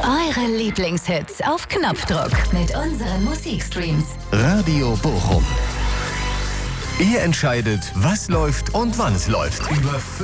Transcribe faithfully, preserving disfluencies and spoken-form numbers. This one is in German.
Eure Lieblingshits auf Knopfdruck mit unseren Musikstreams. Radio Bochum. Ihr entscheidet, was läuft und wann es läuft. Über